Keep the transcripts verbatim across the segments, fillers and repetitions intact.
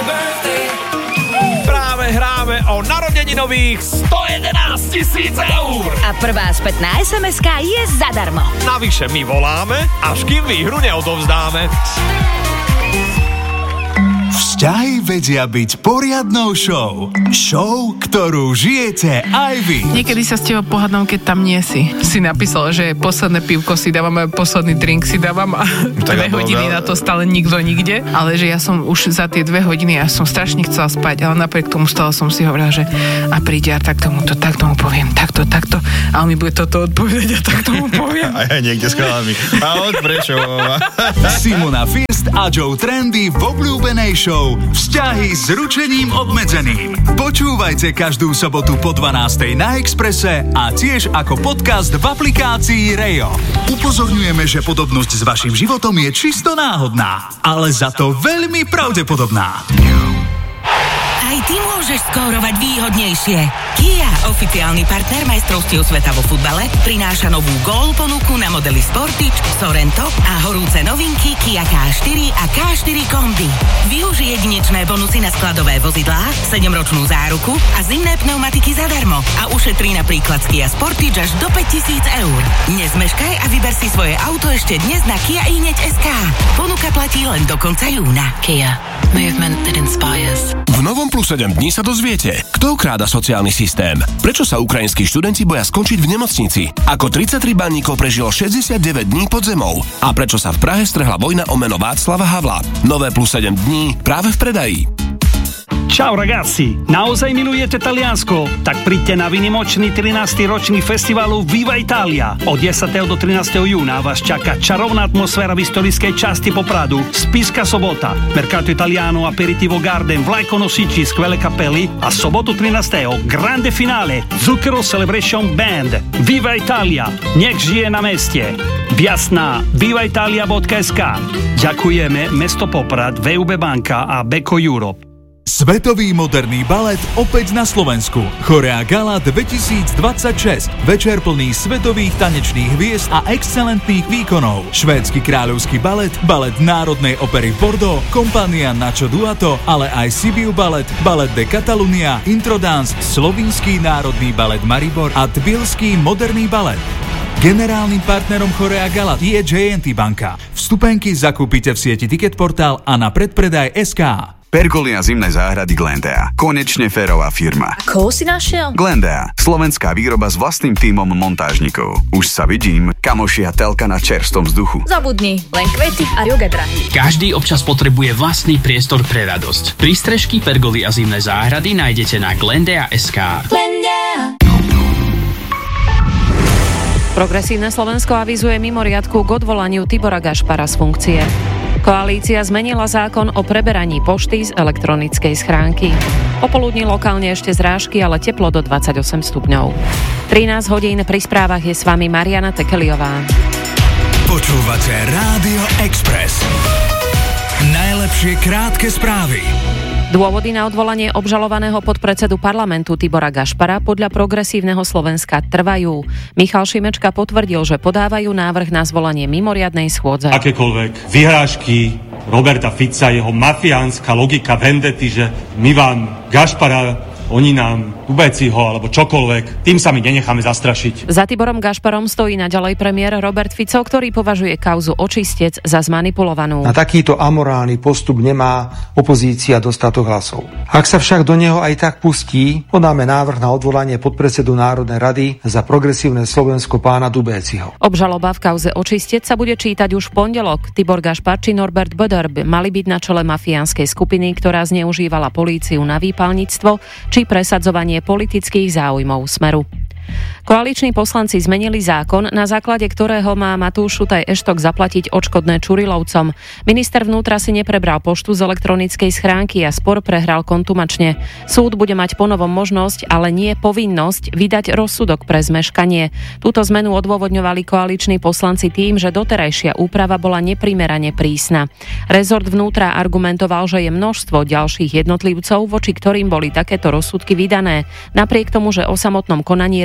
Práve hráme o narodeninových sto jedenásť tisíc eur. A prvá spätná es em eska je zadarmo. Navyše my voláme, až kým výhru neodovzdáme. Vzťahy vedia byť poriadnou show. Show, ktorú žijete aj vy. Niekedy sa s tebou pohádam, keď tam nie si. Si napísal, že posledné pivko si dávam a posledný drink si dávam a tak dve hodiny na to stále nikto nikde. Ale že ja som už za tie dve hodiny, ja som strašne chcela spať, ale napriek tomu stále som si hovorila, že a príde a tak tomu to, tak tomu poviem, takto, takto. A on mi bude toto odpovedať a tak tomu poviem. A ja niekde s chalami. A od Prešova. Simona Fist a Joe Trendy v obľúbenej show Vzťahy s ručením obmedzeným. Počúvajte každú sobotu po dvanástej na Expresse a tiež ako podcast v aplikácii Rejo. Upozorňujeme, že podobnosť s vašim životom je čisto náhodná, ale za to veľmi pravdepodobná. Aj ty môžeš skórovať výhodnejšie. Kia, oficiálny partner majstrovstiev sveta vo futbale, prináša novú gól ponuku na modely Sportage, Sorento a horúce novinky Kia ká štyri a ká štyri Kombi. Využij jedinečné bonusy na skladové vozidlá, sedemročnú záruku a zimné pneumatiky zadarmo a ušetrí napríklad z Kia Sportage až do päťtisíc eur. Nezmeškaj a vyber si svoje auto ešte dnes na kia i hneď bodka es ká. Ponuka platí len do konca júna. Kia. Movement that inspires. V novom Plus sedem dní sa dozviete, kto kráda sociálny systém, prečo sa ukrajinskí študenti boja skončiť v nemocnici, ako tridsaťtri baníkov prežilo šesťdesiatdeväť dní pod zemou a prečo sa v Prahe strhla vojna o meno Václava Havla. Nové Plus sedem dní práve v predaji. Čau ragazzi, naozaj milujete Taliansko? Tak príďte na vynimočný trinásty ročný festivalu Viva Italia. Od desátého do trinásteho júna vás čaká čarovná atmosféra v historickej časti Popradu, Spišská sobota, Mercato Italiano, Aperitivo Garden, Vlajkonosiči, skvelé kapely a sobotu trinásteho grande finale, Zucchero Celebration Band. Viva Italia, nech žije na meste. Viac na viva italia bodka es ká. Ďakujeme mesto Poprad, vé ú bé banka a Beko Europe. Svetový moderný balet opäť na Slovensku. Chorea Gala dvetisícdvadsaťšesť. Večer plný svetových tanečných hviezd a excelentných výkonov. Švédsky kráľovský balet, balet Národnej opery v Bordeaux, kompania Nacho Duato, ale aj Sibiu balet, balet de Catalunya, Introdance, Slovinský národný balet Maribor a Tbilský moderný balet. Generálnym partnerom Chorea Gala je jé en té banka. Vstupenky zakúpite v sieti Ticketportal a na predpredaj bodka es ká. Pergolia zimnej záhrady Glendea. Konečne férová firma. Koho si našiel? Glendea. Slovenská výroba s vlastným tímom montážnikov. Už sa vidím, kamošia telka na čerstvom vzduchu. Zabudni, len kvety a yoga drahý. Každý občas potrebuje vlastný priestor pre radosť. Prístrežky, pergoly a zimné záhrady nájdete na glendea bodka es ká. Glendea. Progresívne Slovensko avizuje mimoriadku k odvolaniu Tibora Gašpara z funkcie. Koalícia zmenila zákon o preberaní pošty z elektronickej schránky. Popoludní lokálne ešte zrážky, ale teplo do dvadsaťosem stupňov. trinásť hodín pri správach je s vami Mariana Tekeliová. Počúvate Rádio Express. Najlepšie krátke správy. Dôvody na odvolanie obžalovaného podpredsedu parlamentu Tibora Gašpara podľa Progresívneho Slovenska trvajú. Michal Šimečka potvrdil, že podávajú návrh na zvolanie mimoriadnej schôdze. Akékoľvek vyhrážky Roberta Fica, jeho mafiánska logika vendety, že my vám Gašpara, oni nám Dubeciho alebo čokoľvek, tým sa my nenecháme zastrašiť. Za Tiborom Gašparom stojí naďalej premiér Robert Fico, ktorý považuje kauzu očistec za zmanipulovanú. Na takýto amorálny postup nemá opozícia dostatok hlasov. Ak sa však do neho aj tak pustí, podáme návrh na odvolanie podpredsedu Národnej rady za Progresívne Slovensko pána Dubeciho. Obžaloba v kauze očistec sa bude čítať už v pondelok. Tibor Gašpar či Norbert Böder mali byť na čele mafiánskej skupiny, ktorá zneužívala políciu na výpalníctvo či presadzovanie politických záujmov Smeru. Koaliční poslanci zmenili zákon, na základe ktorého má Matúš Šutaj Eštok zaplatiť odškodné Čurilovcom. Minister vnútra si neprebral poštu z elektronickej schránky a spor prehral kontumačne. Súd bude mať ponovom možnosť, ale nie povinnosť, vydať rozsudok pre zmeškanie. Túto zmenu odôvodňovali koaliční poslanci tým, že doterajšia úprava bola neprimerane prísna. Rezort vnútra argumentoval, že je množstvo ďalších jednotlivcov, voči ktorým boli takéto rozsudky vydané, napriek tomu, že o samotnom konaní reálne nemá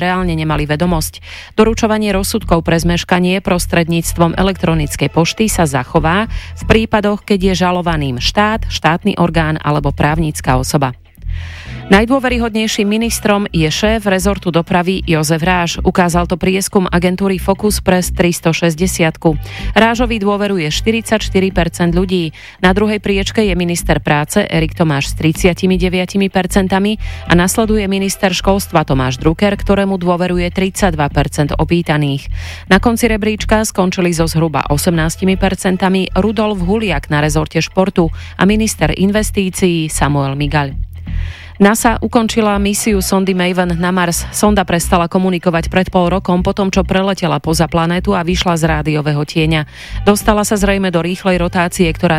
nemali vedomosť. Doručovanie rozsudkov pre zmeškanie prostredníctvom elektronickej pošty sa zachová v prípadoch, keď je žalovaným štát, štátny orgán alebo právnická osoba. Najdôveryhodnejším ministrom je šéf rezortu dopravy Jozef Ráž. Ukázal to prieskum agentúry Focus Press tristošesťdesiat. Rážovi dôveruje štyridsaťštyri percent ľudí. Na druhej priečke je minister práce Erik Tomáš s tridsaťdeväť percent a nasleduje minister školstva Tomáš Drucker, ktorému dôveruje tridsaťdva percent opýtaných. Na konci rebríčka skončili so zhruba osemnásť percent Rudolf Huliak na rezorte športu a minister investícií Samuel Migaľ. NASA ukončila misiu sondy Maven na Mars. Sonda prestala komunikovať pred pol rokom potom, čo preletela poza planétu a vyšla z rádiového tieňa. Dostala sa zrejme do rýchlej rotácie, ktorá